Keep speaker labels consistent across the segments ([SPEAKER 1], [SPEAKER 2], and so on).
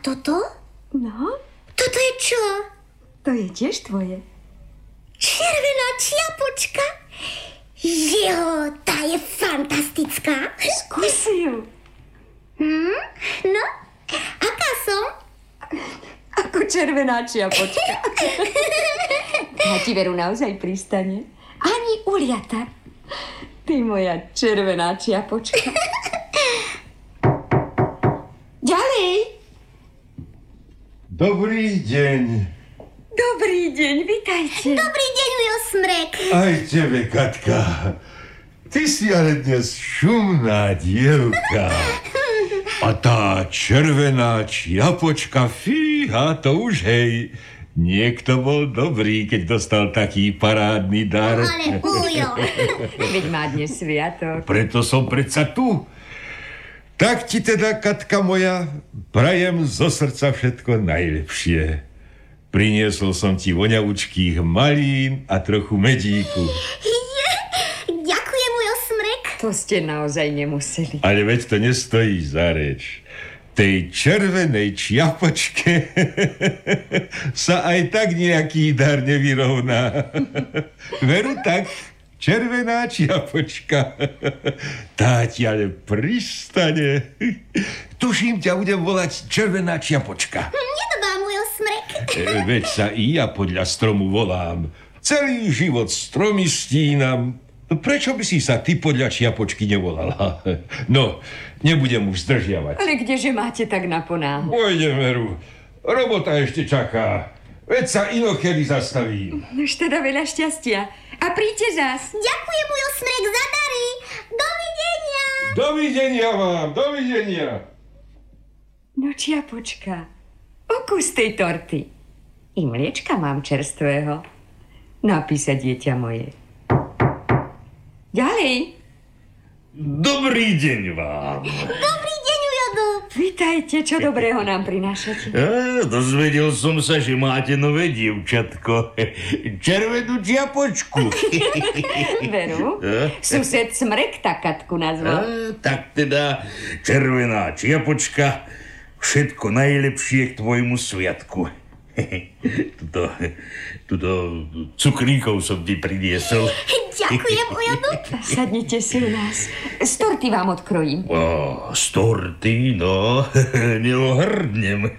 [SPEAKER 1] toto?
[SPEAKER 2] No?
[SPEAKER 1] Toto je čo?
[SPEAKER 2] To je tiež tvoje.
[SPEAKER 1] Červená čiapočka? Jo, tá je fantastická.
[SPEAKER 2] Skúsi ju.
[SPEAKER 1] No, aká som?
[SPEAKER 2] Ako červená čiapočka. Tá ti veru naozaj pristane. Ani uliata. Ty moja červená čiapočka. Ďalej.
[SPEAKER 3] Dobrý deň.
[SPEAKER 2] Dobrý deň, vitajte.
[SPEAKER 1] Dobrý deň, Ujo Smrek.
[SPEAKER 3] Aj tebe, Katka. Ty si ale dnes šumná dievka. A tá červená čiapočka, fíha, to už hej. Niekto bol dobrý, keď dostal taký parádny dar.
[SPEAKER 1] Ale Ujo.
[SPEAKER 2] Veď má dnes sviatok.
[SPEAKER 3] Preto som predsa tu. Tak ti teda, Katka moja, prajem zo srdca všetko najlepšie. Priniesol som ti voňavučkých malín a trochu medíku.
[SPEAKER 1] Ďakujem, Ujo Smrek.
[SPEAKER 2] To ste naozaj nemuseli.
[SPEAKER 3] Ale veď to nestojí za reč. Tej červenej čiapočke sa aj tak nejaký dar nevyrovná. Veru tak, červená čiapočka. Tá ti ale pristane. Tuším, ťa budem volať červená čiapočka.
[SPEAKER 1] Nedbám, Ujo Smrek.
[SPEAKER 3] Veď sa i ja podľa stromu volám. Celý život stromy stínam. Prečo by si sa ty podľa čiapočky nevolala? No, nebudem už zdržiavať.
[SPEAKER 2] Ale kdeže máte tak naponáhľad?
[SPEAKER 3] Pôjdem, Veru. Robota ešte čaká. Veď sa inokedy zastavím.
[SPEAKER 2] Už teda veľa šťastia. A príďte zás.
[SPEAKER 1] Ďakujem, Ujo Smrek, za dary. Dovidenia.
[SPEAKER 3] Dovidenia vám, dovidenia.
[SPEAKER 2] No čiapočka, okus tej torty. I mliečka mám čerstvého. Napísať, dieťa moje. Ďalej.
[SPEAKER 4] Dobrý deň vám.
[SPEAKER 1] Dobrý deň, Ujo Dub.
[SPEAKER 2] Vítajte, čo dobrého nám prinášate?
[SPEAKER 4] Dozvedel som sa, že máte nové dievčatko. Červenú čiapočku.
[SPEAKER 2] Veru? Sused Smrek tak Katku nazval.
[SPEAKER 4] Tak teda, červená čiapočka, všetko najlepšie k tvojmu sviatku. Tuto cukríkov som ti priniesol.
[SPEAKER 1] Ďakujem, Ujo Dub.
[SPEAKER 2] Sadnite si u nás. Z torty vám odkrojím.
[SPEAKER 4] Z torty, no, neohrdnem.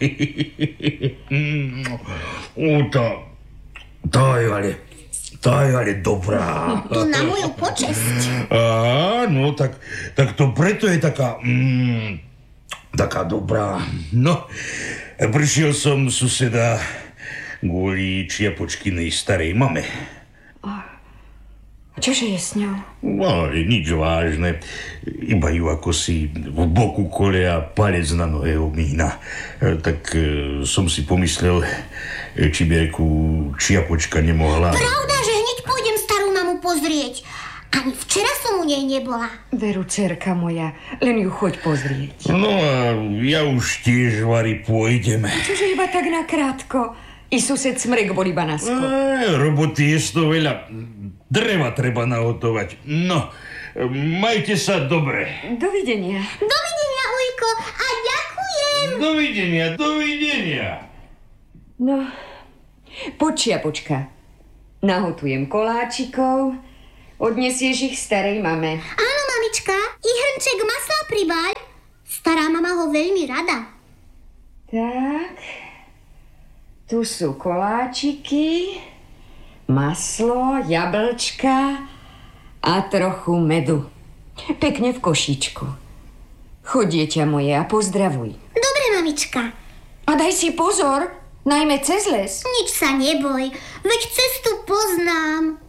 [SPEAKER 4] Tá je ale dobrá.
[SPEAKER 1] To na moju počesť.
[SPEAKER 4] No, tak to preto je taká dobrá. No, prišiel som suseda kvôli čiapočkinej starej mame.
[SPEAKER 2] Čože je s ňou?
[SPEAKER 4] No, nič vážne. Iba ju ako si v boku kolia palec na nohe omína. Tak som si pomyslel, či by čiapočka nemohla...
[SPEAKER 1] Pravda, že hneď pôjdem starú mamu pozrieť. Ani včera som u nej nebola.
[SPEAKER 2] Veru, dcerka moja, len ju choď pozrieť.
[SPEAKER 4] No a ja už tiež, Vary, pôjdeme.
[SPEAKER 2] Čože iba tak nakrátko? I sused Smrek bol iba na skok.
[SPEAKER 4] Roboty je to veľa. Dreva treba nahotovať. No, majte sa dobre.
[SPEAKER 2] Dovidenia.
[SPEAKER 1] Dovidenia, Ujko, a ďakujem.
[SPEAKER 4] Dovidenia.
[SPEAKER 2] No, poď, čiapočka. Nahotujem koláčikov, odnesieš ich starej mame.
[SPEAKER 1] Áno, mamička, i hrnček masla pribaľ. Stará mama ho veľmi rada.
[SPEAKER 2] Tak, tu sú koláčiky, maslo, jablčka a trochu medu. Pekne v košíčku. Choď, dieťa moje, a pozdravuj.
[SPEAKER 1] Dobre, mamička.
[SPEAKER 2] A daj si pozor, najmä cez les.
[SPEAKER 1] Nič sa neboj, veď cestu poznám.